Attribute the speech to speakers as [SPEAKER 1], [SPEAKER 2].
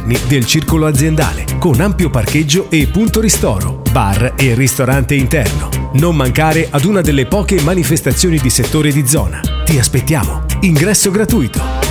[SPEAKER 1] interni del circolo aziendale, con ampio parcheggio e punto ristoro, bar e ristorante interno. Non mancare ad una delle poche manifestazioni di settore di zona. Ti aspettiamo. Ingresso gratuito.